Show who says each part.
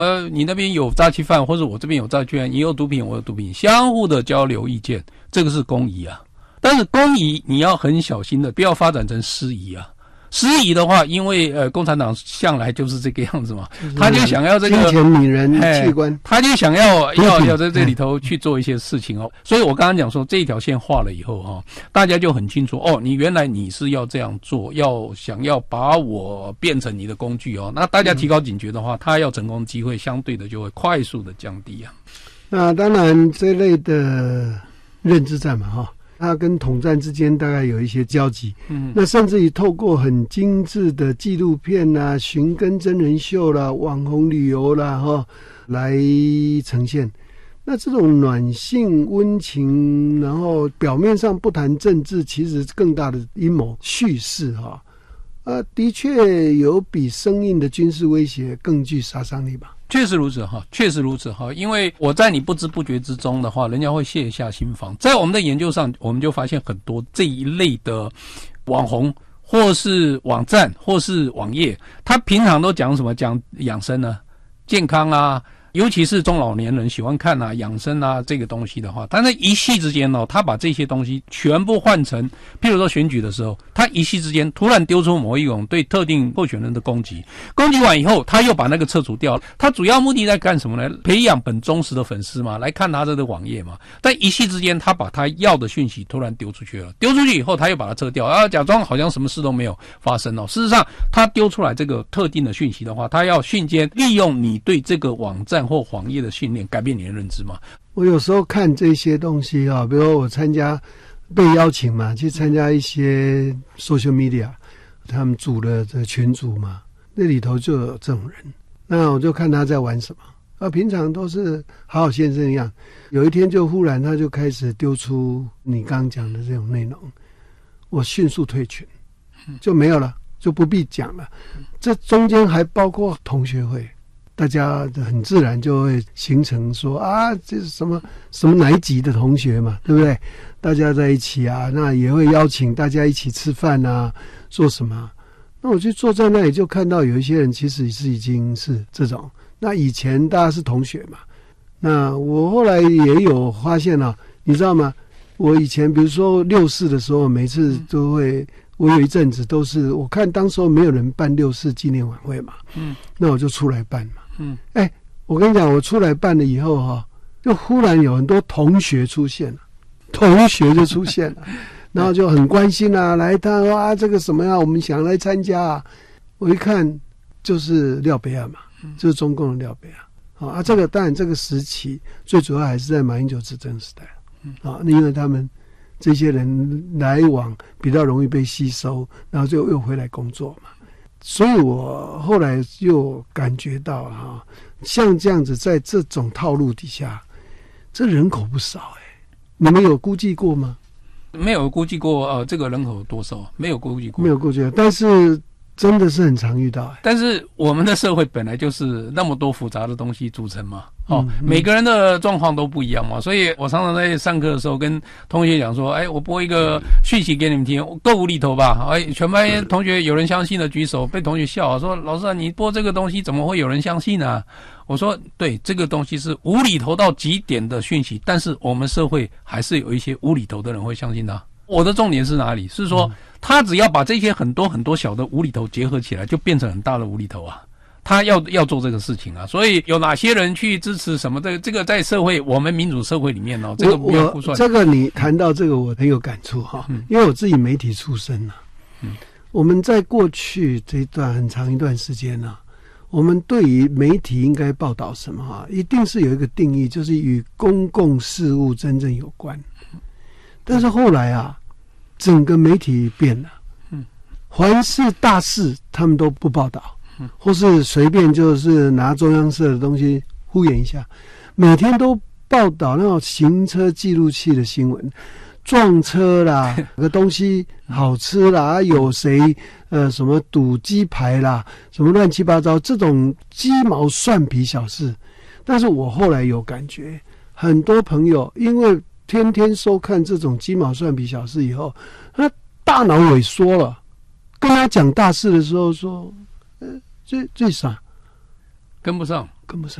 Speaker 1: 你那边有诈欺犯，或者我这边有诈欺犯，你有毒品，我有毒品，相互的交流意见，这个是公宜啊。但是公宜你要很小心的，不要发展成私宜啊。私宜的话，因为共产党向来就是这个样子嘛，他就想要这个
Speaker 2: 金钱、女人、器官，
Speaker 1: 他就想要在这里头去做一些事情哦。所以我刚刚讲说这一条线画了以后哈，大家就很清楚哦，你原来你是要这样做，想要把我变成你的工具哦。那大家提高警觉的话，他要成功机会相对的就会快速的降低啊。
Speaker 2: 那当然这类的认知战嘛哈。它跟统战之间大概有一些交集，那甚至于透过很精致的纪录片啦、寻根真人秀啦、网红旅游啦来呈现。那这种暖性温情，然后表面上不谈政治，其实更大的阴谋叙事的确有比生硬的军事威胁更具杀伤力吧。
Speaker 1: 确实如此哈，确实如此哈，因为我在你不知不觉之中的话，人家会卸下心防。在我们的研究上，我们就发现很多这一类的网红，或是网站，或是网页，他平常都讲什么？讲养生啊、健康啊，尤其是中老年人喜欢看啊、养生啊这个东西的话，但是一夕之间他把这些东西全部换成，譬如说选举的时候，他一夕之间突然丢出某一种对特定候选人的攻击完以后，他又把那个撤除掉了。他主要目的在干什么呢？培养本忠实的粉丝嘛，来看他这个网页嘛。但一夕之间，他把他要的讯息突然丢出去了，丢出去以后，他又把它撤掉，假装好像什么事都没有发生哦。事实上，他丢出来这个特定的讯息的话，他要瞬间利用你对这个网站或网页的训练，改变你的认知嘛。
Speaker 2: 我有时候看这些东西比如我被邀请嘛，去参加一些 social media， 他们组的这群组嘛，那里头就有这种人，那我就看他在玩什么平常都是好好先生一样，有一天就忽然他就开始丢出你刚刚讲的这种内容，我迅速退群，就没有了，就不必讲了。这中间还包括同学会，大家很自然就会形成说这是什么哪一级的同学嘛，对不对？大家在一起那也会邀请大家一起吃饭做什么？那我就坐在那里就看到有一些人其实已经是这种。那以前大家是同学嘛，那我后来也有发现你知道吗？我以前比如说64的时候，每次都会。我有一阵子都是，我看当时候没有人办64纪念晚会嘛，那我就出来办嘛，我跟你讲，我出来办了以后就忽然有很多同学出现了，然后就很关心来他说这个什么我们想来参加我一看就是廖北亚嘛，就是中共的廖北亚这个当然这个时期最主要还是在马英九执政时代因为他们。这些人来往比较容易被吸收，然后就又回来工作嘛，所以我后来又感觉到像这样子，在这种套路底下，这人口不少你们有估计过吗？
Speaker 1: 没有估计过这个人口多少，没有估计过，
Speaker 2: 但是真的是很常遇到
Speaker 1: 但是我们的社会本来就是那么多复杂的东西组成嘛。每个人的状况都不一样嘛，所以我常常在上课的时候跟同学讲说，我播一个讯息给你们听，够无厘头吧？全班同学有人相信的举手，被同学笑说老师你播这个东西怎么会有人相信啊？我说对，这个东西是无厘头到极点的讯息，但是我们社会还是有一些无厘头的人会相信它。我的重点是哪里？是说他只要把这些很多很多小的无厘头结合起来，就变成很大的无厘头他要做这个事情所以有哪些人去支持什么这个在社会我们民主社会里面这个不要估算。
Speaker 2: 这个你谈到这个我很有感触因为我自己媒体出身我们在过去这一段很长一段时间我们对于媒体应该报道什么一定是有一个定义，就是与公共事务真正有关。但是后来整个媒体变了凡是大事他们都不报道或是随便就是拿中央社的东西敷衍一下，每天都报道那种行车记录器的新闻，撞车啦，个东西好吃啦，有谁什么赌鸡排啦，什么乱七八糟这种鸡毛蒜皮小事。但是我后来有感觉，很多朋友因为天天收看这种鸡毛蒜皮小事以后，他大脑萎缩了，跟他讲大事的时候说最傻，
Speaker 1: 跟不
Speaker 2: 跟不上。